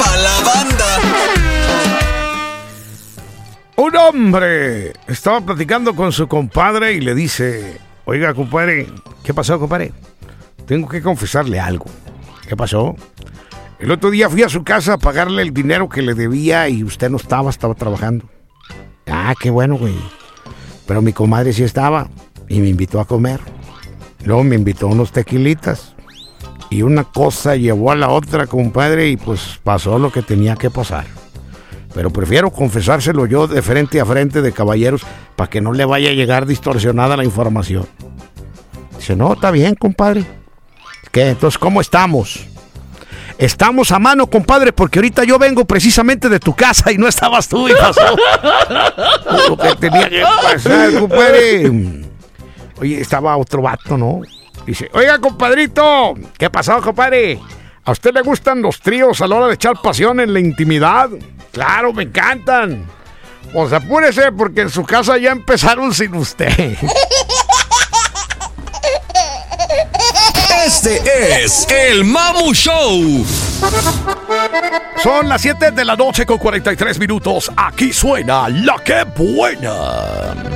pa' la banda. Un hombre estaba platicando con su compadre y le dice: oiga, compadre, ¿qué pasó, compadre? Tengo que confesarle algo. ¿Qué pasó? El otro día fui a su casa a pagarle el dinero que le debía y usted no estaba trabajando. Ah, qué bueno, güey. Pero mi comadre sí estaba y me invitó a comer. Luego me invitó unos tequilitas. Y una cosa llevó a la otra, compadre, y pues pasó lo que tenía que pasar. Pero prefiero confesárselo yo de frente a frente, de caballeros, para que no le vaya a llegar distorsionada la información. Dice: no, está bien, compadre. ¿Qué? Entonces, ¿cómo estamos? Estamos a mano, compadre, porque ahorita yo vengo precisamente de tu casa y no estabas tú y pasó lo que tenía que pasar, compadre. Oye, estaba otro vato, ¿no? Dice: oiga, compadrito, ¿qué pasó, compadre? ¿A usted le gustan los tríos a la hora de echar pasión en la intimidad? Claro, me encantan. Pues apúrese porque en su casa ya empezaron sin usted. Este es el Mamu Show. Son las 7 de la noche con 43 minutos. Aquí suena La Que Buena.